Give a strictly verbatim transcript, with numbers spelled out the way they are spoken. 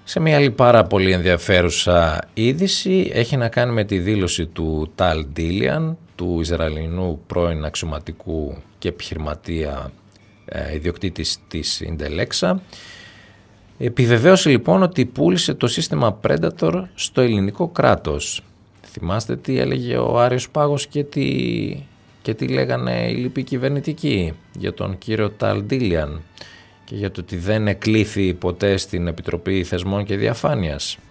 Σε μια άλλη πάρα πολύ ενδιαφέρουσα είδηση έχει να κάνει με τη δήλωση του Ταλ Ντίλιαν, του Ισραηλινού πρώην αξιωματικού και επιχειρηματία ε, ιδιοκτήτης της Indelexa. Επιβεβαίωσε λοιπόν ότι πούλησε το σύστημα Predator στο ελληνικό κράτος. Θυμάστε τι έλεγε ο Άριος Πάγος και τι, και τι λέγανε οι λοιποί κυβερνητικοί για τον κύριο Ταλ Ντίλιαν και για το ότι δεν εκλήθη ποτέ στην Επιτροπή Θεσμών και Διαφάνειας.